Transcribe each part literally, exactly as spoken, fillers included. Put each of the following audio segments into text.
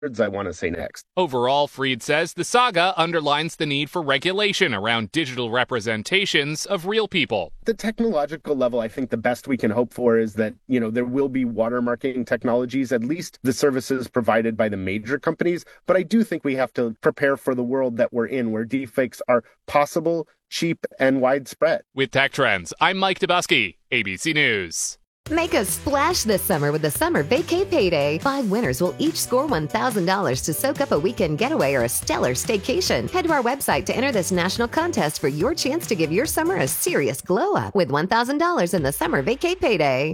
I want to say next. Overall, Fried says the saga underlines the need for regulation around digital representations of real people. The technological level, I think the best we can hope for is that, you know, there will be watermarking technologies, at least the services provided by the major companies. But I do think we have to prepare for the world that we're in, where deepfakes are possible, cheap, and widespread. With Tech Trends, I'm Mike Dubusky, A B C News. Make a splash this summer with the Summer Vacay Payday. Five winners will each score one thousand dollars to soak up a weekend getaway or a stellar staycation. Head to our website to enter this national contest for your chance to give your summer a serious glow up with one thousand dollars in the Summer Vacay Payday.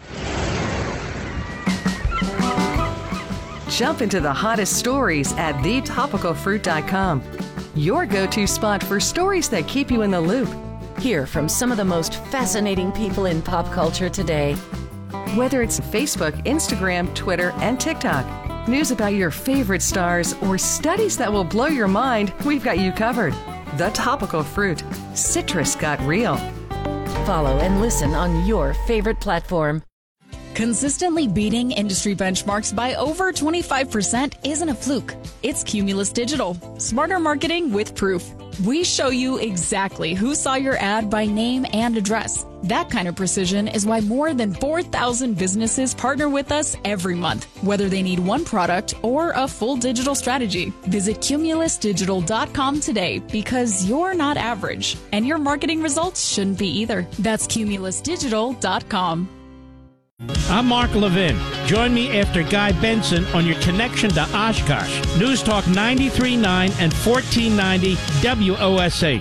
Jump into the hottest stories at the topical fruit dot com. Your go-to spot for stories that keep you in the loop. Hear from some of the most fascinating people in pop culture today. Whether it's Facebook, Instagram, Twitter, and TikTok, news about your favorite stars, or studies that will blow your mind, we've got you covered. The Topical Fruit. Citrus got real. Follow and listen on your favorite platform. Consistently beating industry benchmarks by over twenty-five percent isn't a fluke. It's Cumulus Digital. Smarter marketing with proof. We show you exactly who saw your ad by name and address. That kind of precision is why more than four thousand businesses partner with us every month, whether they need one product or a full digital strategy. Visit cumulus digital dot com today, because you're not average, and your marketing results shouldn't be either. That's cumulus digital dot com. I'm Mark Levin. Join me after Guy Benson on your connection to Oshkosh. News Talk ninety-three point nine and fourteen ninety W O S H.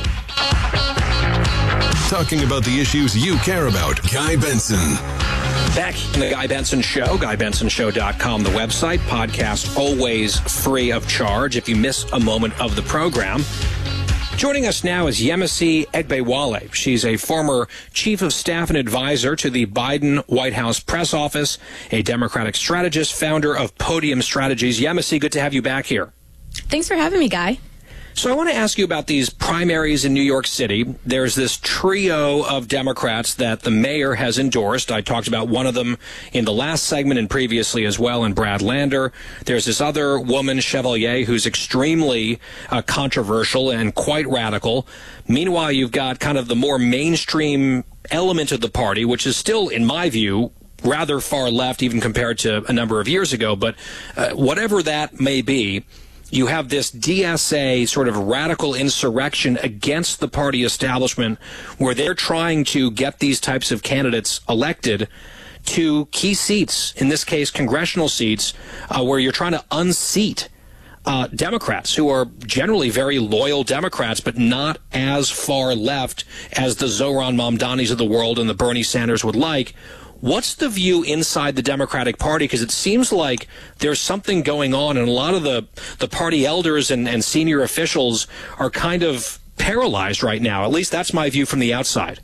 Talking about the issues you care about. Guy Benson. Back in the Guy Benson Show, guy benson show dot com, the website. Podcast always free of charge if you miss a moment of the program. Joining us now is Yemisi Egbewale. She's a former chief of staff and advisor to the Biden White House press office, a Democratic strategist, founder of Podium Strategies. Yemisi, good to have you back here. Thanks for having me, Guy. So I want to ask you about these primaries in New York City. There's this trio of Democrats that the mayor has endorsed. I talked about one of them in the last segment and previously as well, in Brad Lander. There's this other woman, Chevalier, who's extremely uh, controversial and quite radical. Meanwhile, you've got kind of the more mainstream element of the party, which is still, in my view, rather far left, even compared to a number of years ago. But uh, whatever that may be, you have this D S A sort of radical insurrection against the party establishment, where they're trying to get these types of candidates elected to key seats, in this case congressional seats, uh, where you're trying to unseat uh, Democrats who are generally very loyal Democrats, but not as far left as the Zohran Mamdanis of the world and the Bernie Sanders would like. What's the view inside the Democratic Party? Because it seems like there's something going on, and a lot of the, the party elders and, and senior officials are kind of paralyzed right now. At least that's my view from the outside.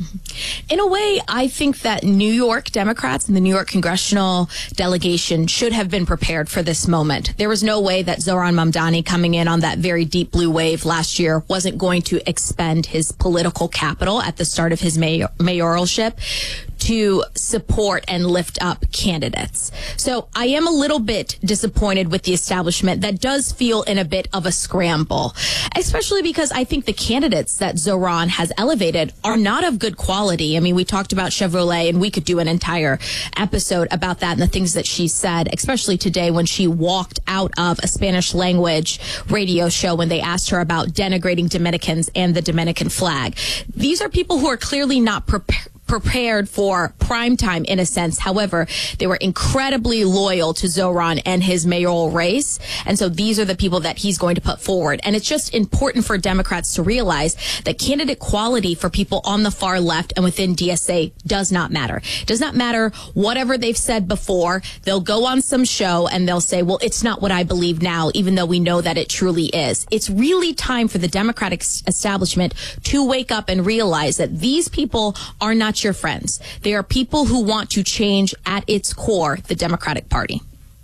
In a way, I think that New York Democrats and the New York congressional delegation should have been prepared for this moment. There was no way that Zohran Mamdani, coming in on that very deep blue wave last year, wasn't going to expend his political capital at the start of his mayor- mayoralship to support and lift up candidates. So I am a little bit disappointed with the establishment that does feel in a bit of a scramble, especially because I think the candidates that Zohran has elevated are not of good quality. I mean, we talked about Chevrolet, and we could do an entire episode about that and the things that she said, especially today when she walked out of a Spanish language radio show when they asked her about denigrating Dominicans and the Dominican flag. These are people who are clearly not prepared prepared for prime time in a sense. However, they were incredibly loyal to Zohran and his mayoral race. And so these are the people that he's going to put forward. And it's just important for Democrats to realize that candidate quality for people on the far left and within D S A does not matter. It does not matter whatever they've said before. They'll go on some show and they'll say, well, it's not what I believe now, even though we know that it truly is. It's really time for the Democratic establishment to wake up and realize that these people are not your friends. They are people who want to change at its core the Democratic Party.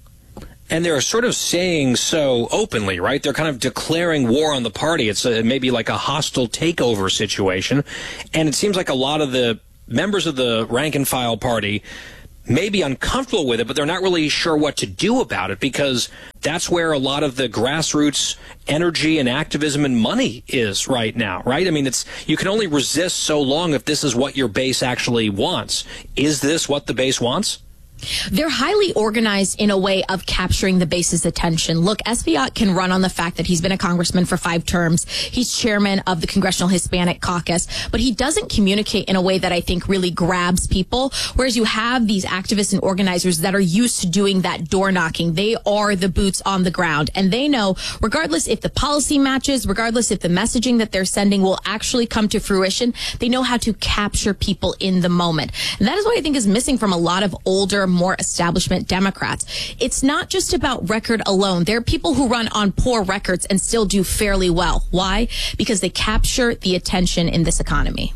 And they're sort of saying so openly, right? They're kind of declaring war on the party. It's a, maybe like a hostile takeover situation. And it seems like a lot of the members of the rank and file party maybe uncomfortable with it, but they're not really sure what to do about it, because that's where a lot of the grassroots energy and activism and money is right now, right? I mean, it's you can only resist so long if this is what your base actually wants. Is this what the base wants? They're highly organized in a way of capturing the base's attention. Look, Espaillat can run on the fact that he's been a congressman for five terms. He's chairman of the Congressional Hispanic Caucus, but he doesn't communicate in a way that I think really grabs people. Whereas you have these activists and organizers that are used to doing that door knocking. They are the boots on the ground, and they know regardless if the policy matches, regardless if the messaging that they're sending will actually come to fruition, they know how to capture people in the moment. And that is what I think is missing from a lot of older, more establishment Democrats. It's not just about record alone. There are people who run on poor records and still do fairly well. Why? Because they capture the attention in this economy.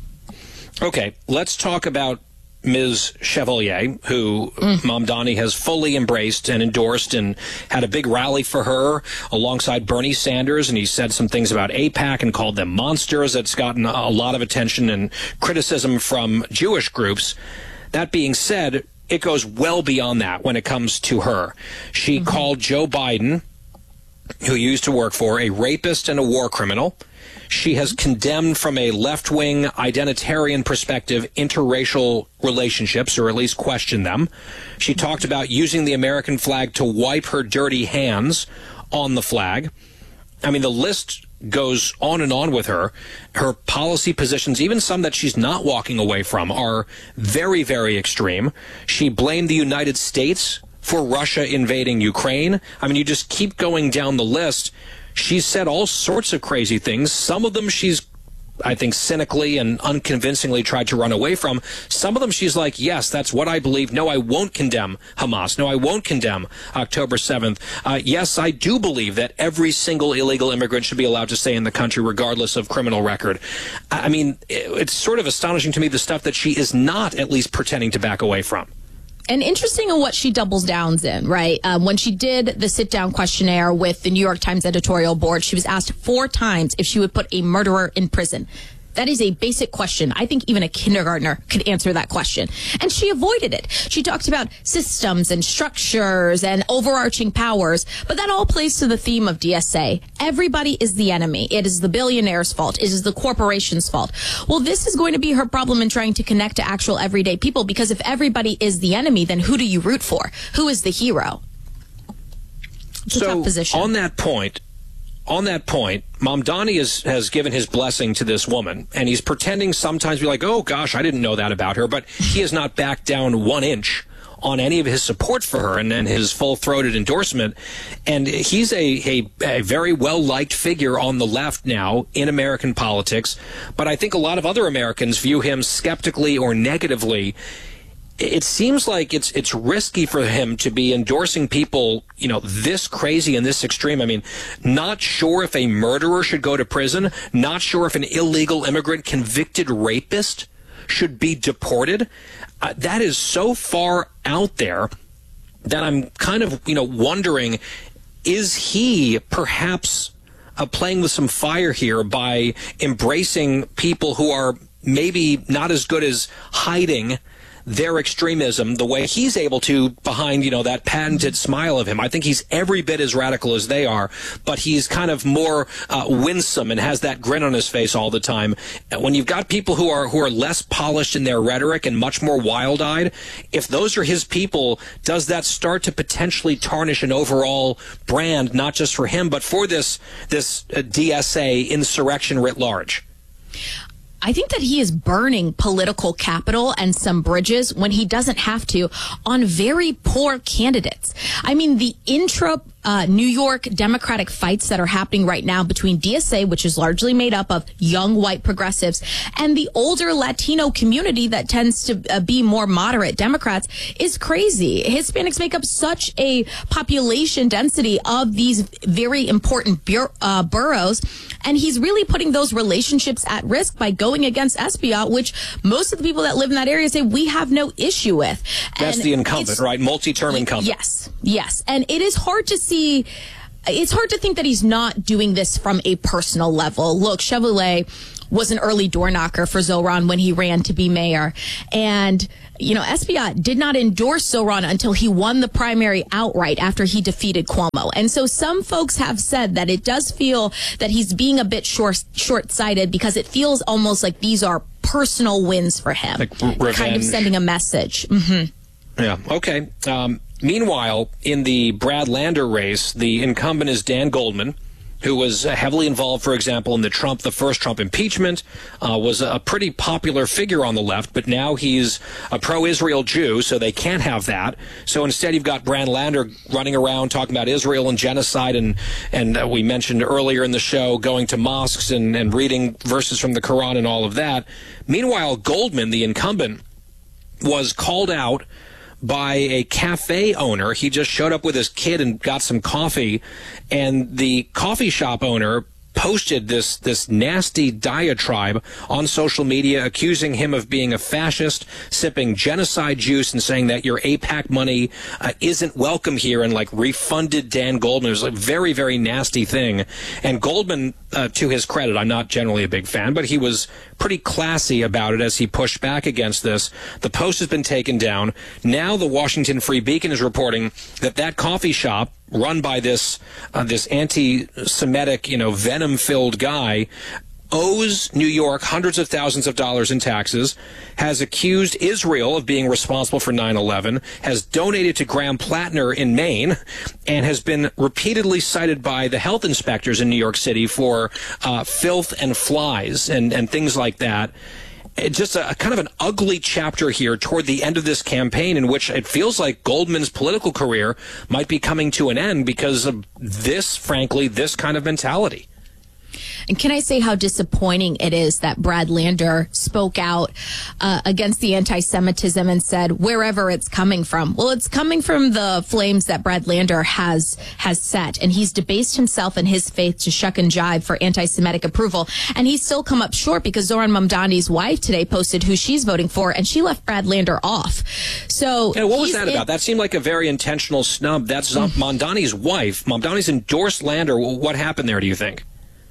Okay, let's talk about Miz Chevalier, who mm. Mamdani has fully embraced and endorsed and had a big rally for her alongside Bernie Sanders. And he said some things about AIPAC and called them monsters. That's gotten a lot of attention and criticism from Jewish groups. That being said, it goes well beyond that when it comes to her. She mm-hmm. called Joe Biden, who used to work for, a rapist and a war criminal. She has condemned from a left-wing identitarian perspective interracial relationships, or at least questioned them. She talked about using the American flag to wipe her dirty hands on the flag. I mean, the list goes on and on with her. Her policy positions, even some that she's not walking away from, are very, very extreme. She blamed the United States for Russia invading Ukraine. I mean, you just keep going down the list. She's said all sorts of crazy things. Some of them she's, I think, cynically and unconvincingly tried to run away from. Some of them she's like, yes, that's what I believe. No, I won't condemn Hamas. No, I won't condemn October seventh. Uh, yes, I do believe that every single illegal immigrant should be allowed to stay in the country regardless of criminal record. I mean, it's sort of astonishing to me the stuff that she is not at least pretending to back away from. And interesting in what she doubles downs in, right? Um, when she did the sit-down questionnaire with the New York Times editorial board, she was asked four times if she would put a murderer in prison. That is a basic question. I think even a kindergartner could answer that question. And she avoided it. She talked about systems and structures and overarching powers, but that all plays to the theme of D S A. Everybody is the enemy. It is the billionaire's fault. It is the corporation's fault. Well, this is going to be her problem in trying to connect to actual everyday people, because if everybody is the enemy, then who do you root for? Who is the hero? It's a tough position. On that point, On that point, Mamdani is, has given his blessing to this woman, and he's pretending sometimes to be like, oh, gosh, I didn't know that about her, but he has not backed down one inch on any of his support for her and, and his full-throated endorsement. And he's a, a, a very well-liked figure on the left now in American politics, but I think a lot of other Americans view him skeptically or negatively. It seems like it's it's risky for him to be endorsing people, you know, this crazy and this extreme. I mean, not sure if a murderer should go to prison, not sure if an illegal immigrant convicted rapist should be deported. Uh, that is so far out there that I'm kind of, you know, wondering, is he perhaps uh, playing with some fire here by embracing people who are maybe not as good as hiding their extremism the way he's able to behind, you know, that patented smile of him. I think he's every bit as radical as they are, but he's kind of more uh, winsome and has that grin on his face all the time. When you've got people who are who are less polished in their rhetoric and much more wild-eyed, if those are his people, does that start to potentially tarnish an overall brand, not just for him, but for this this uh, D S A insurrection writ large? I think that he is burning political capital and some bridges when he doesn't have to on very poor candidates. I mean, the intra uh, New York Democratic fights that are happening right now between D S A, which is largely made up of young white progressives, and the older Latino community that tends to uh, be more moderate Democrats is crazy. Hispanics make up such a population density of these very important bur- uh, boroughs, and he's really putting those relationships at risk by going against Espaillat, which most of the people that live in that area say we have no issue with. That's and the incumbent, right? Multi-term incumbent. Yes, yes. And it is hard to see, it's hard to think that he's not doing this from a personal level. Look, Chevalier was an early door knocker for Zoran when he ran to be mayor. And, you know, Espaillat did not endorse Zoran until he won the primary outright after he defeated Cuomo. And so some folks have said that it does feel that he's being a bit short, short-sighted because it feels almost like these are personal wins for him. Like revenge. Kind of sending a message. Mm-hmm. Yeah, okay. Um, meanwhile, in the Brad Lander race, the incumbent is Dan Goldman, who was heavily involved, for example, in the Trump, the first Trump impeachment, uh, was a pretty popular figure on the left, but now he's a pro-Israel Jew, so they can't have that. So instead, you've got Brad Lander running around talking about Israel and genocide, and and uh, we mentioned earlier in the show going to mosques and, and reading verses from the Quran and all of that. Meanwhile, Goldman, the incumbent, was called out by a cafe owner. He just showed up with his kid and got some coffee, and the coffee shop owner posted this this nasty diatribe on social media accusing him of being a fascist, sipping genocide juice, and saying that your AIPAC money uh, isn't welcome here, and like refunded Dan Goldman. It was a very, very nasty thing. And Goldman, uh, to his credit, I'm not generally a big fan, but he was pretty classy about it as he pushed back against this. The post has been taken down. Now the Washington Free Beacon is reporting that that coffee shop, run by this uh, this anti-Semitic, you know, venom-filled guy, owes New York hundreds of thousands of dollars in taxes, has accused Israel of being responsible for nine eleven, has donated to Graham Plattner in Maine, and has been repeatedly cited by the health inspectors in New York City for uh, filth and flies and, and things like that. It's just a, a kind of an ugly chapter here toward the end of this campaign, in which it feels like Goldman's political career might be coming to an end because of this, frankly, this kind of mentality. And can I say how disappointing it is that Brad Lander spoke out uh, against the anti-Semitism and said wherever it's coming from? Well, it's coming from the flames that Brad Lander has has set, and he's debased himself and his faith to shuck and jive for anti-Semitic approval. And he's still come up short because Zoran Mamdani's wife today posted who she's voting for, and she left Brad Lander off. So yeah, what was that in- about? That seemed like a very intentional snub. That's mm. Mamdani's wife. Mamdani's endorsed Lander. What happened there, do you think?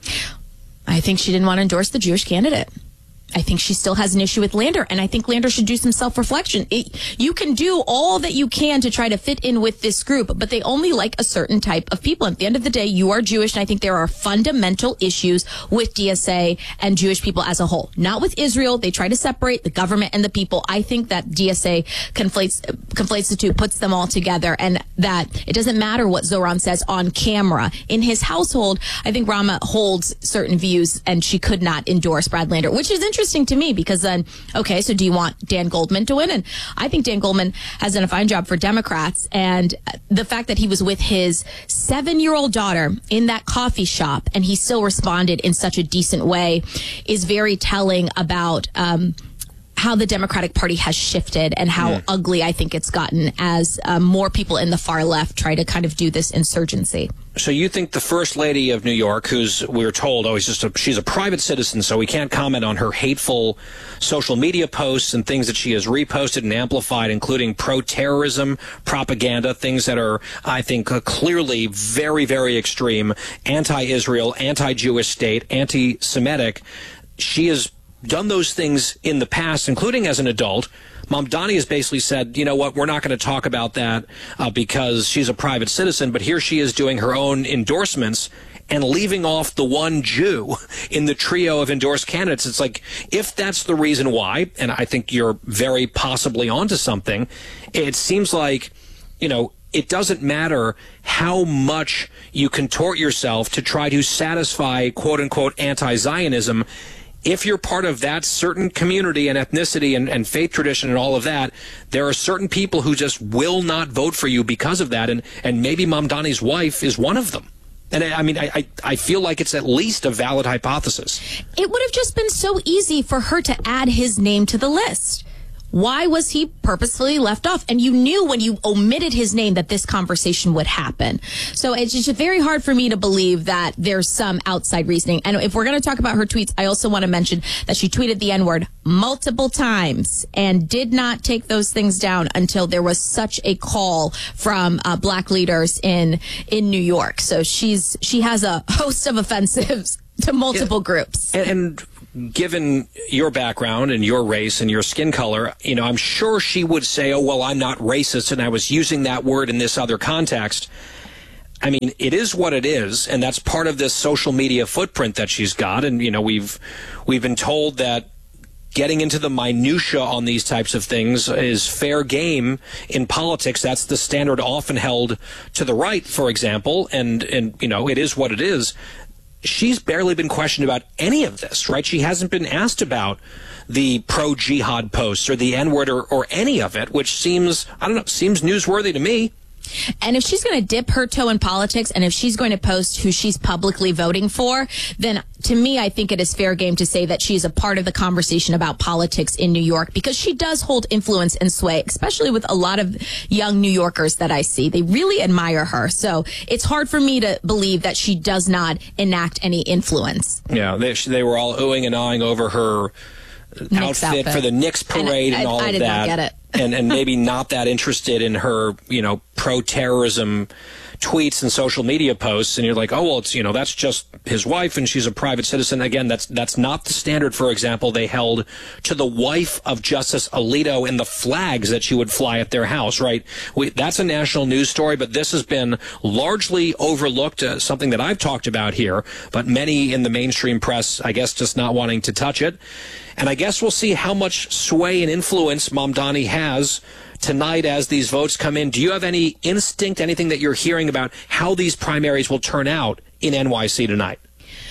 I think she didn't want to endorse the Jewish candidate. I think she still has an issue with Lander, and I think Lander should do some self-reflection. It, you can do all that you can to try to fit in with this group, but they only like a certain type of people. At the end of the day, you are Jewish, and I think there are fundamental issues with D S A and Jewish people as a whole. Not with Israel. They try to separate the government and the people. I think that D S A conflates conflates the two, puts them all together, and that it doesn't matter what Zoran says on camera. In his household, I think Rama holds certain views, and she could not endorse Brad Lander, which is interesting. Interesting to me, because then, okay, so do you want Dan Goldman to win? And I think Dan Goldman has done a fine job for Democrats. And the fact that he was with his seven-year-old daughter in that coffee shop and he still responded in such a decent way is very telling about um, how the Democratic Party has shifted and how mm. ugly I think it's gotten as um, more people in the far left try to kind of do this insurgency. So you think the First Lady of New York, who's, we were told, oh, he's just a, she's a private citizen, so we can't comment on her hateful social media posts and things that she has reposted and amplified, including pro-terrorism propaganda, things that are, I think, uh, clearly very, very extreme, anti-Israel, anti-Jewish state, anti-Semitic. She has done those things in the past, including as an adult. Mamdani has basically said, you know what, we're not going to talk about that uh, because she's a private citizen, but here she is doing her own endorsements and leaving off the one Jew in the trio of endorsed candidates. It's like, if that's the reason why, and I think you're very possibly onto something, it seems like, you know, it doesn't matter how much you contort yourself to try to satisfy, quote unquote, anti-Zionism. If you're part of that certain community and ethnicity and, and faith tradition and all of that, there are certain people who just will not vote for you because of that. And, and maybe Mamdani's wife is one of them. And I, I mean, I, I feel like it's at least a valid hypothesis. It would have just been so easy for her to add his name to the list. Why was he purposefully left off? And you knew when you omitted his name that this conversation would happen. So it's just very hard for me to believe that there's some outside reasoning. And if we're going to talk about her tweets, I also want to mention that she tweeted the N-word multiple times and did not take those things down until there was such a call from uh, black leaders in in New York. So she's she has a host of offensives to multiple yeah. groups. And, and given your background and your race and your skin color, you know, I'm sure she would say, oh, well, I'm not racist and I was using that word in this other context. I mean, it is what it is, and that's part of this social media footprint that she's got. And, you know, we've we've been told that getting into the minutia on these types of things is fair game in politics. That's the standard often held to the right, for example, and, and you know, it is what it is. She's barely been questioned about any of this, right? She hasn't been asked about the pro-jihad posts or the N-word or, or any of it, which seems, I don't know, seems newsworthy to me. And if she's going to dip her toe in politics, and if she's going to post who she's publicly voting for, then to me, I think it is fair game to say that she's a part of the conversation about politics in New York, because she does hold influence and sway, especially with a lot of young New Yorkers that I see. They really admire her. So it's hard for me to believe that she does not enact any influence. Yeah, they, they were all oohing and ahhing over her outfit, outfit for the Knicks parade and, I, and all I, I of did that. Not get it. and and maybe not that interested in her, you know, pro-terrorism tweets and social media posts. And you're like, oh, well, it's, you know, that's just his wife and she's a private citizen. Again, that's that's not the standard, for example, they held to the wife of Justice Alito and the flags that she would fly at their house, right? We, that's a national news story, but this has been largely overlooked, uh, something that I've talked about here, but many in the mainstream press, I guess, just not wanting to touch it. And I guess we'll see how much sway and influence Mamdani has tonight as these votes come in. Do you have any instinct, anything that you're hearing about how these primaries will turn out in N Y C tonight?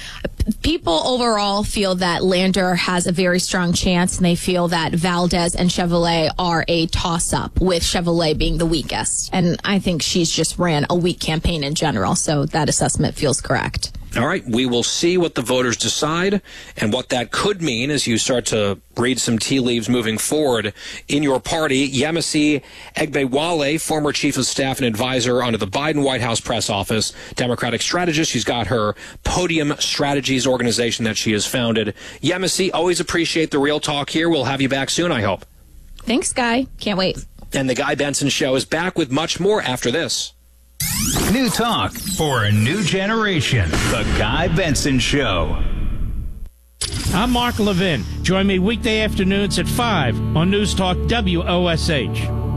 People overall feel that Lander has a very strong chance, and they feel that Valdez and Chevrolet are a toss-up, with Chevrolet being the weakest. And I think she's just ran a weak campaign in general, so that assessment feels correct. All right, we will see what the voters decide and what that could mean as you start to read some tea leaves moving forward in your party. Yemisi Egbewale, former chief of staff and advisor under the Biden White House press office, Democratic strategist. She's got her Podium Strategies organization that she has founded. Yemisi, always appreciate the real talk here. We'll have you back soon, I hope. Thanks, Guy. Can't wait. And the Guy Benson Show is back with much more after this. New talk for a new generation. The Guy Benson Show. I'm Mark Levin. Join me weekday afternoons at five on News Talk W O S H.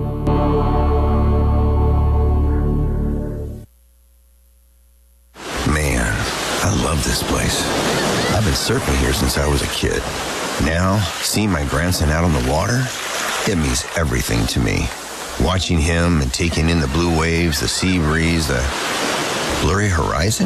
Man, I love this place. I've been surfing here since I was a kid. Now, seeing my grandson out on the water, it means everything to me. Watching him and taking in the blue waves, the sea breeze, the blurry horizon.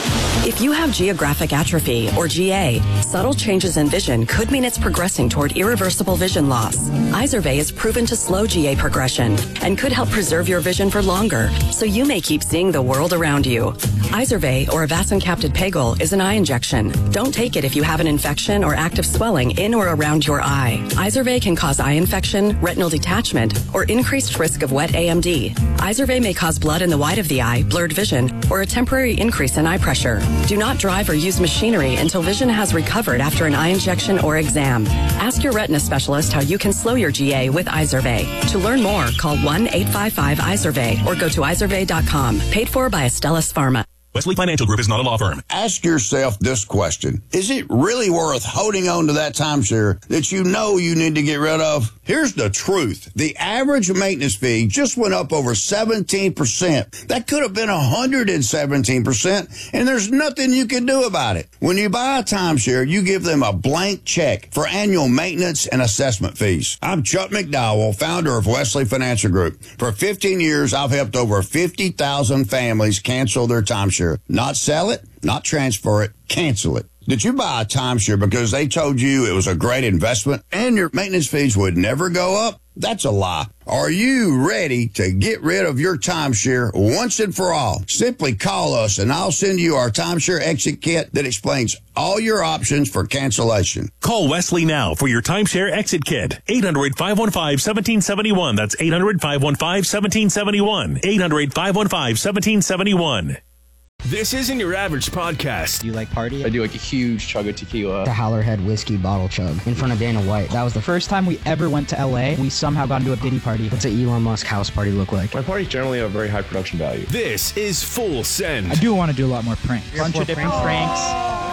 If you have geographic atrophy, or G A, subtle changes in vision could mean it's progressing toward irreversible vision loss. Izervay is proven to slow G A progression and could help preserve your vision for longer, so you may keep seeing the world around you. Izervay, or avacincaptad pegol, is an eye injection. Don't take it if you have an infection or active swelling in or around your eye. Izervay can cause eye infection, retinal detachment, or increased risk of wet A M D. Izervay may cause blood in the white of the eye, blurred vision, or a temporary increase in eye pressure. Do not drive or use machinery until vision has recovered after an eye injection or exam. Ask your retina specialist how you can slow your G A with Izervay. To learn more, call one eight five five Izervay or go to izervay dot com. Paid for by Astellas Pharma. Wesley Financial Group is not a law firm. Ask yourself this question. Is it really worth holding on to that timeshare that you know you need to get rid of? Here's the truth. The average maintenance fee just went up over seventeen percent. That could have been one hundred seventeen percent, and there's nothing you can do about it. When you buy a timeshare, you give them a blank check for annual maintenance and assessment fees. I'm Chuck McDowell, founder of Wesley Financial Group. For fifteen years, I've helped over fifty thousand families cancel their timeshare. Not sell it, not transfer it, cancel it. Did you buy a timeshare because they told you it was a great investment and your maintenance fees would never go up? That's a lie. Are you ready to get rid of your timeshare once and for all? Simply call us and I'll send you our timeshare exit kit that explains all your options for cancellation. Call Wesley now for your timeshare exit kit. eight hundred, five one five, one seven seven one. That's eight hundred, five one five, one seven seven one. eight hundred, five one five, one seven seven one. This isn't your average podcast. Do you like party? I do like a huge chug of tequila. The Howlerhead whiskey bottle chug in front of Dana White. That was the first time we ever went to L A. We somehow got into a Diddy party. What's an Elon Musk house party look like? My parties generally have very high production value. This is Full Send. I do want to do a lot more pranks. A bunch of different pranks.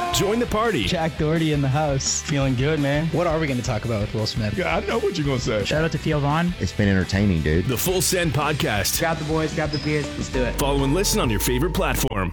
Join the party. Jack Doherty in the house. Feeling good, man. What are we going to talk about with Will Smith? Yeah, I know what you're going to say. Shout out to Theo Vaughn. It's been entertaining, dude. The Full Send Podcast. Grab the boys, grab the beers. Let's do it. Follow and listen on your favorite platform.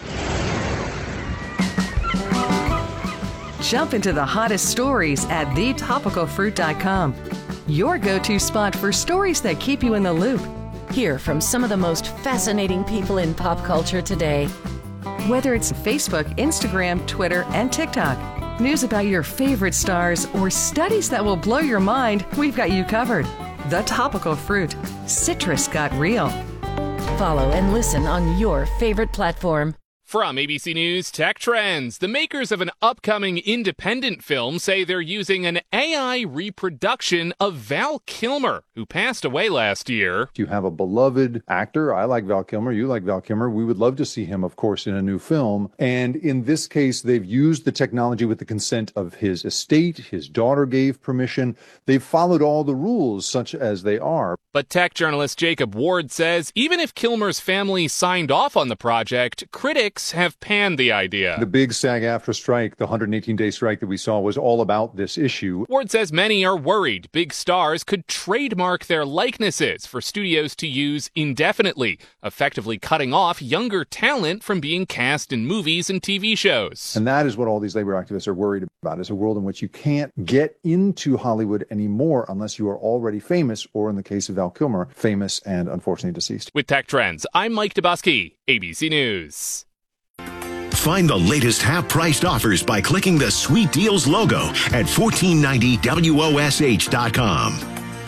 Jump into the hottest stories at the topical fruit dot com. Your go-to spot for stories that keep you in the loop. Hear from some of the most fascinating people in pop culture today. Whether it's Facebook, Instagram, Twitter, and TikTok, news about your favorite stars, or studies that will blow your mind, we've got you covered. The Topical Fruit. Citrus got real. Follow and listen on your favorite platform. From A B C News Tech Trends, the makers of an upcoming independent film say they're using an A I reproduction of Val Kilmer, who passed away last year. You have a beloved actor. I like Val Kilmer. You like Val Kilmer. We would love to see him, of course, in a new film. And in this case, they've used the technology with the consent of his estate. His daughter gave permission. They've followed all the rules, such as they are. But tech journalist Jacob Ward says even if Kilmer's family signed off on the project, critics have panned the idea. The big SAG-AFTRA strike, the one hundred eighteen day strike that we saw, was all about this issue. Ward says many are worried big stars could trademark their likenesses for studios to use indefinitely, effectively cutting off younger talent from being cast in movies and T V shows. And that is what all these labor activists are worried about, is a world in which you can't get into Hollywood anymore unless you are already famous, or in the case of Val Kilmer, famous and unfortunately deceased. With Tech Trends, I'm Mike Dubusky, A B C News. Find the latest half-priced offers by clicking the Sweet Deals logo at fourteen ninety W O S H dot com.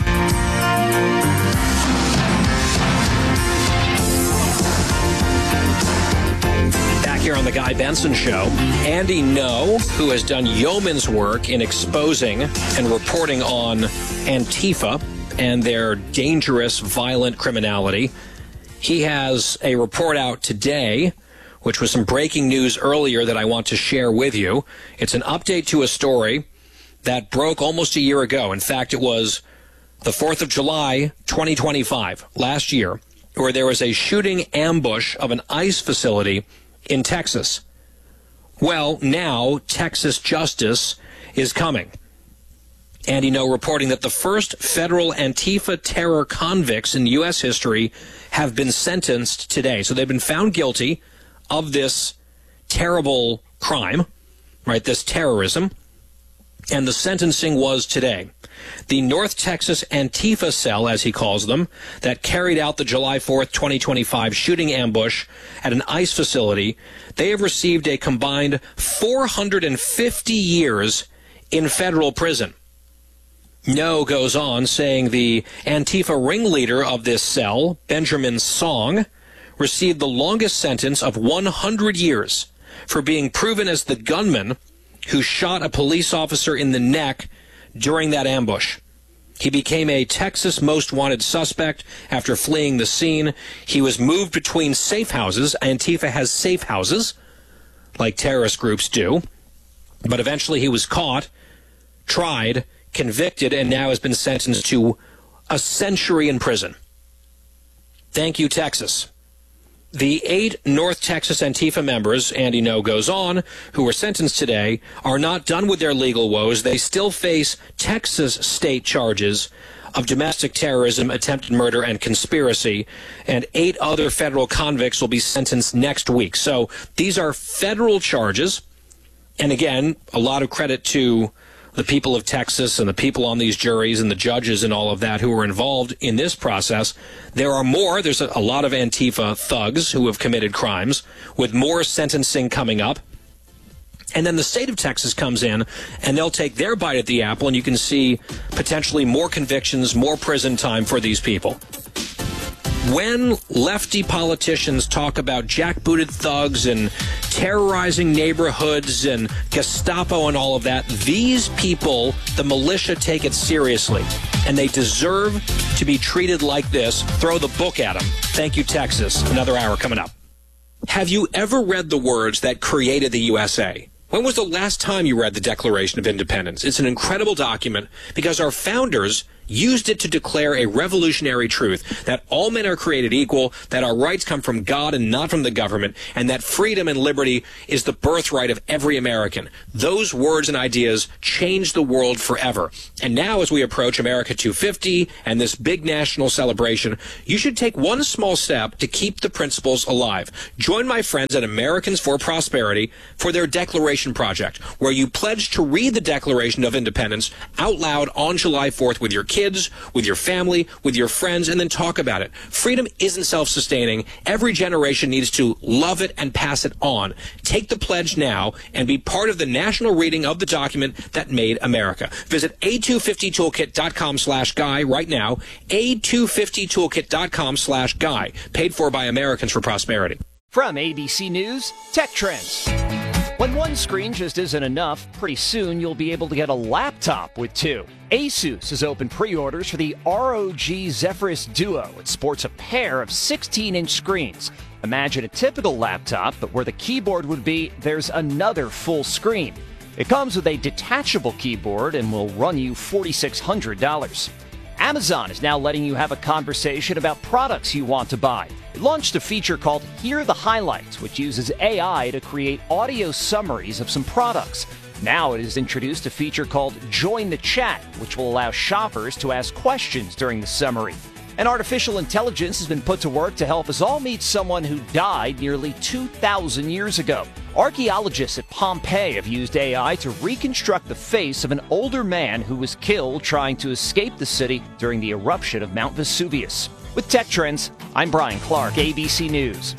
Back here on the Guy Benson Show, Andy Ngo, who has done yeoman's work in exposing and reporting on Antifa and their dangerous, violent criminality. He has a report out today, which was some breaking news earlier that I want to share with you. It's an update to a story that broke almost a year ago. In fact, it was the fourth of July, twenty twenty-five, last year, where there was a shooting ambush of an ICE facility in Texas. Well, now Texas justice is coming. Andy Ngo reporting that the first federal Antifa terror convicts in U S history have been sentenced today. So they've been found guilty of this terrible crime, right, this terrorism, and the sentencing was today. The North Texas Antifa cell, as he calls them, that carried out the July fourth, twenty twenty-five shooting ambush at an ICE facility, they have received a combined four hundred fifty years in federal prison. Ngo goes on saying the Antifa ringleader of this cell, Benjamin Song, received the longest sentence of one hundred years for being proven as the gunman who shot a police officer in the neck during that ambush. He became a Texas most wanted suspect after fleeing the scene. He was moved between safe houses. Antifa has safe houses, like terrorist groups do. But eventually he was caught, tried, convicted, and now has been sentenced to a century in prison. Thank you, Texas. The eight North Texas Antifa members, Andy Ngo goes on, who were sentenced today, are not done with their legal woes. They still face Texas state charges of domestic terrorism, attempted murder, and conspiracy. And eight other federal convicts will be sentenced next week. So these are federal charges. And again, a lot of credit to the people of Texas and the people on these juries and the judges and all of that who are involved in this process. There are more. There's a, a lot of Antifa thugs who have committed crimes, with more sentencing coming up. And then the state of Texas comes in, and they'll take their bite at the apple, and you can see potentially more convictions, more prison time for these people. When lefty politicians talk about jackbooted thugs and terrorizing neighborhoods and Gestapo and all of that, these people, the militia, take it seriously. And they deserve to be treated like this. Throw the book at them. Thank you, Texas. Another hour coming up. Have you ever read the words that created the U S A? When was the last time you read the Declaration of Independence? It's an incredible document because our founders used it to declare a revolutionary truth that all men are created equal, that our rights come from God and not from the government, and that freedom and liberty is the birthright of every American. Those words and ideas changed the world forever. And now as we approach America two fifty and this big national celebration, you should take one small step to keep the principles alive. Join my friends at Americans for Prosperity for their Declaration Project, where you pledge to read the Declaration of Independence out loud on July fourth with your kids, kids, with your family, with your friends, and then talk about it. Freedom isn't self-sustaining. Every generation needs to love it and pass it on. Take the pledge now and be part of the national reading of the document that made America. Visit A two fifty toolkit dot com slash guy right now. A two fifty toolkit dot com slash guy. Paid for by Americans for Prosperity. From A B C News, Tech Trends. When one screen just isn't enough, pretty soon you'll be able to get a laptop with two. Asus has opened pre-orders for the R O G Zephyrus Duo. It sports a pair of sixteen-inch screens. Imagine a typical laptop, but where the keyboard would be, there's another full screen. It comes with a detachable keyboard and will run you four thousand six hundred dollars. Amazon is now letting you have a conversation about products you want to buy. It launched a feature called Hear the Highlights, which uses A I to create audio summaries of some products. Now it has introduced a feature called Join the Chat, which will allow shoppers to ask questions during the summary. And artificial intelligence has been put to work to help us all meet someone who died nearly two thousand years ago. Archaeologists at Pompeii have used A I to reconstruct the face of an older man who was killed trying to escape the city during the eruption of Mount Vesuvius. With Tech Trends, I'm Brian Clark, A B C News.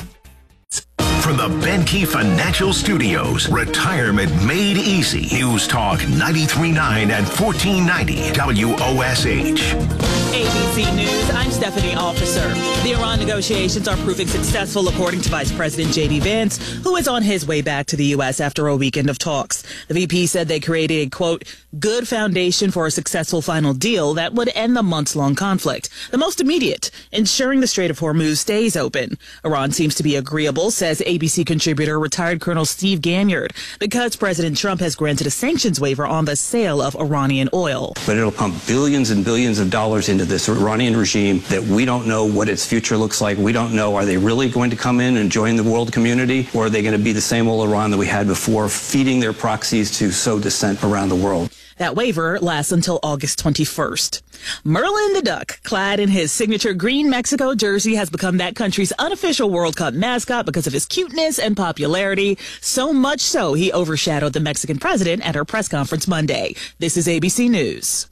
From the Benkey Financial Studios, Retirement Made Easy. News Talk ninety-three point nine and fourteen ninety W O S H. A B C News, I'm Stephanie Officer. The Iran negotiations are proving successful, according to Vice President J D Vance, who is on his way back to the U S after a weekend of talks. The V P said they created a, quote, good foundation for a successful final deal that would end the months-long conflict. The most immediate, ensuring the Strait of Hormuz stays open. Iran seems to be agreeable, says A B C contributor retired Colonel Steve Ganyard, because President Trump has granted a sanctions waiver on the sale of Iranian oil. But it'll pump billions and billions of dollars into this Iranian regime that we don't know what its future looks like. We don't know, are they really going to come in and join the world community, or are they going to be the same old Iran that we had before, feeding their proxies to sow dissent around the world? That waiver lasts until August twenty-first. Merlin the Duck, clad in his signature green Mexico jersey, has become that country's unofficial World Cup mascot because of his cuteness and popularity. So much so, he overshadowed the Mexican president at her press conference Monday. This is A B C News.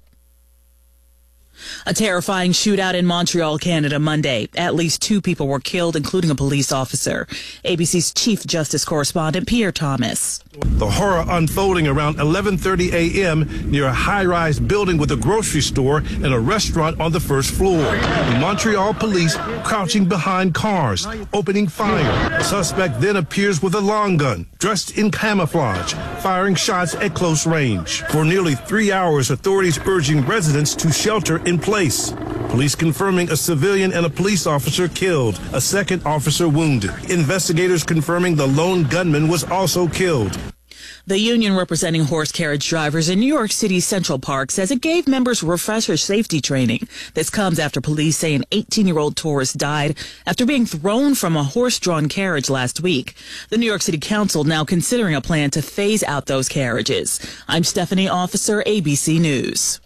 A terrifying shootout in Montreal, Canada, Monday. At least two people were killed, including a police officer. A B C's Chief Justice correspondent Pierre Thomas. The horror unfolding around eleven thirty a.m. near a high-rise building with a grocery store and a restaurant on the first floor. The Montreal police crouching behind cars, opening fire. A suspect then appears with a long gun, dressed in camouflage, firing shots at close range. For nearly three hours, authorities urging residents to shelter in place. Police confirming a civilian and a police officer killed, a second officer wounded. Investigators confirming the lone gunman was also killed. The union representing horse carriage drivers in New York City's Central Park says it gave members refresher safety training. This comes after police say an eighteen-year-old tourist died after being thrown from a horse-drawn carriage last week. The New York City Council now considering a plan to phase out those carriages. I'm Stephanie Officer, A B C News.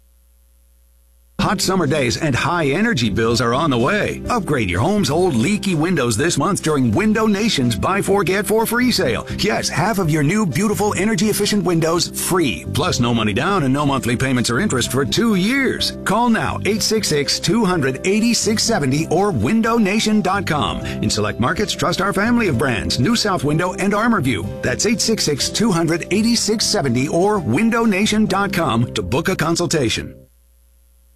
Hot summer days and high energy bills are on the way. Upgrade your home's old leaky windows this month during Window Nation's Buy Four Get Four free sale. Yes, half of your new beautiful energy efficient windows free. Plus no money down and no monthly payments or interest for two years. Call now eight six six, two hundred, eighty-six seventy or window nation dot com. In select markets, trust our family of brands, New South Window and ArmorView. That's eight six six, two hundred, eighty-six seventy or window nation dot com to book a consultation.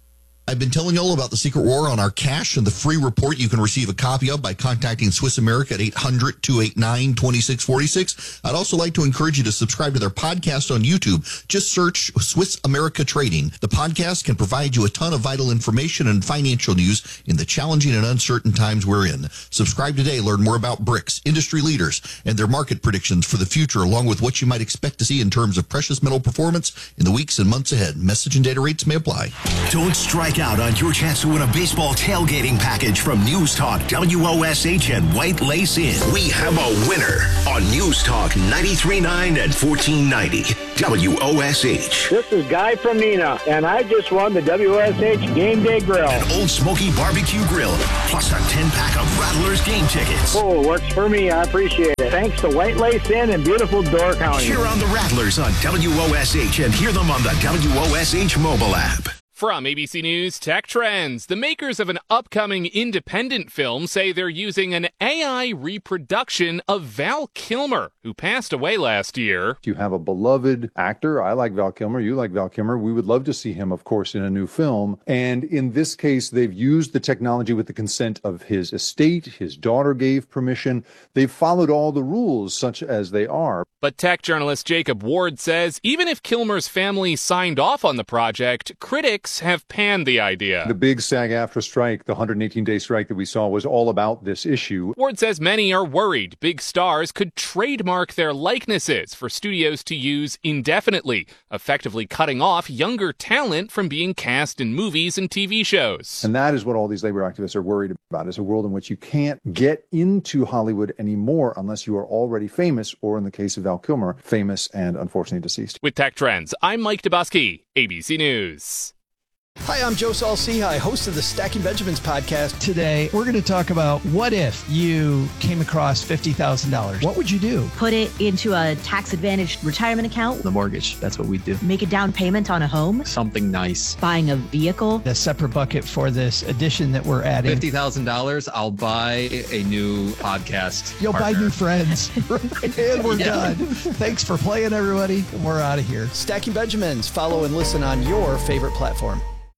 I've been telling you all about the Secret War on our cash and the free report you can receive a copy of by contacting Swiss America at eight hundred, two eight nine, two six four six. I'd also like to encourage you to subscribe to their podcast on YouTube. Just search Swiss America Trading. The podcast can provide you a ton of vital information and financial news in the challenging and uncertain times we're in. Subscribe today. Learn more about BRICS, industry leaders, and their market predictions for the future, along with what you might expect to see in terms of precious metal performance in the weeks and months ahead. Message and data rates may apply. Don't strike out on your chance to win a baseball tailgating package from News Talk W O S H and White Lace Inn. We have a winner on News Talk ninety-three point nine and fourteen ninety W O S H. This is Guy from Neenah, and I just won the W O S H Game Day Grill. An Old Smoky Barbecue Grill, plus a ten-pack of Rattlers game tickets. Oh, works for me. I appreciate it. Thanks to White Lace Inn in beautiful Door County. Cheer on the Rattlers on W O S H and hear them on the W O S H mobile app. From A B C News Tech Trends, the makers of an upcoming independent film say they're using an A I reproduction of Val Kilmer, who passed away last year. You have a beloved actor. I like Val Kilmer. You like Val Kilmer. We would love to see him, of course, in a new film. And in this case, they've used the technology with the consent of his estate. His daughter gave permission. They've followed all the rules, such as they are. But tech journalist Jacob Ward says even if Kilmer's family signed off on the project, critics have panned the idea. The big SAG-AFTRA strike, the one hundred eighteen day strike that we saw, was all about this issue. Ward says many are worried big stars could trademark their likenesses for studios to use indefinitely, effectively cutting off younger talent from being cast in movies and T V shows. And that is what all these labor activists are worried about, is a world in which you can't get into Hollywood anymore unless you are already famous, or in the case of Val Kilmer, famous and unfortunately deceased. With Tech Trends, I'm Mike Dubusky, A B C News. Hi, I'm Joe Saul-Sehy, host of the Stacking Benjamins podcast. Today, we're going to talk about what if you came across fifty thousand dollars. What would you do? Put it into a tax-advantaged retirement account. The mortgage, that's what we do. Make a down payment on a home. Something nice. Buying a vehicle. A separate bucket for this addition that we're adding. fifty thousand dollars, I'll buy a new podcast You'll partner. buy new friends. And we're Yeah. done. Thanks for playing, everybody. We're out of here. Stacking Benjamins. Follow and listen on your favorite platform.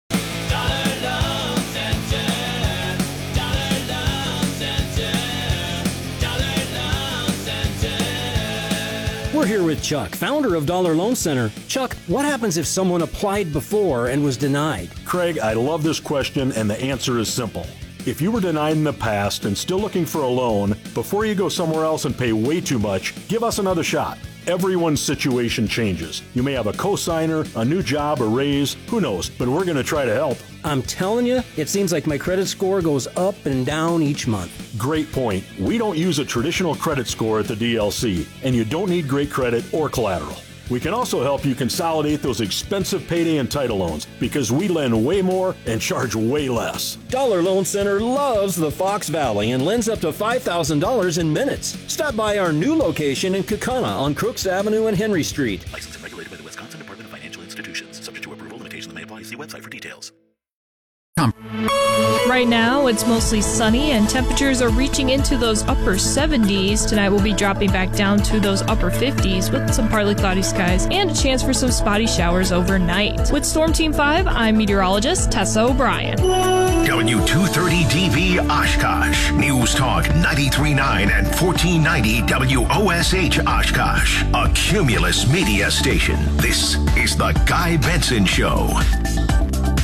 We're here with Chuck, founder of Dollar Loan Center. Chuck, what happens if someone applied before and was denied? Craig, I love this question, and the answer is simple. If you were denied in the past and still looking for a loan, before you go somewhere else and pay way too much, give us another shot. Everyone's situation changes. You may have a cosigner, a new job, a raise, who knows, but we're going to try to help. I'm telling you, it seems like my credit score goes up and down each month. Great point. We don't use a traditional credit score at the D L C, and you don't need great credit or collateral. We can also help you consolidate those expensive payday and title loans because we lend way more and charge way less. Dollar Loan Center loves the Fox Valley and lends up to five thousand dollars in minutes. Stop by our new location in Kaukauna on Crooks Avenue and Henry Street. Licensed and regulated by the Wisconsin Department of Financial Institutions. Subject to approval, limitations may apply. See website for details. Right now, it's mostly sunny and temperatures are reaching into those upper seventies. Tonight, we'll be dropping back down to those upper fifties with some partly cloudy skies and a chance for some spotty showers overnight. With Storm Team five, I'm meteorologist Tessa O'Brien. W two thirty D B Oshkosh. News Talk ninety-three point nine and fourteen ninety W O S H Oshkosh. A Cumulus media station. This is The Guy Benson Show.